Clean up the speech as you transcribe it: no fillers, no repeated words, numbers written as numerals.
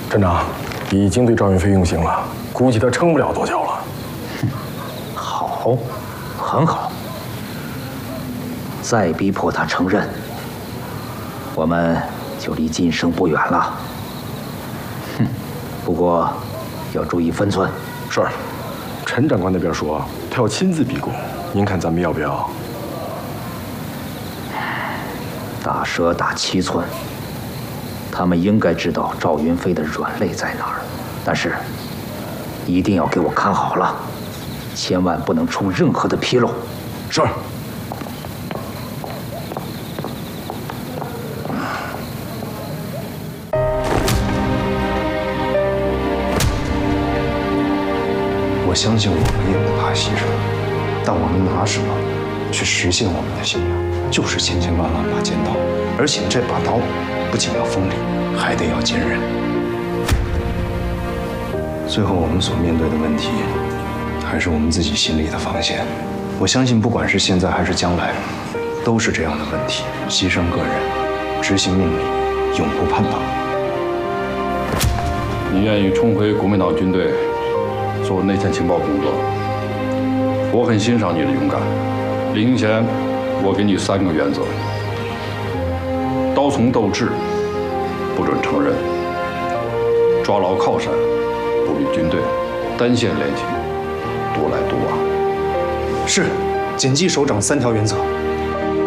镇长已经对赵云飞用刑了，估计他撑不了多久了。 好，很好。再逼迫他承认，我们就离晋升不远了。哼，不过要注意分寸。 是，陈长官那边说他要亲自逼供，您看咱们要不要？ 打蛇打7寸，他们应该知道赵云飞的软肋在哪儿，但是一定要给我看好了，千万不能出任何的纰漏。 是。 我相信我们也不怕牺牲，但我们拿什么去实现我们的信仰？就是千千万万把剑刀，而且这把刀不仅要锋利，还得要坚韧。最后我们所面对的问题，还是我们自己心里的防线。我相信，不管是现在还是将来，都是这样的问题：牺牲个人，执行命令，永不叛党。 你愿意重回国民党军队做内线情报工作，我很欣赏你的勇敢。临行前，我给你3个原则：刀从斗智，不准承认；抓牢靠山，不与军队单线连体，独来独往。 是，谨记首长3条原则。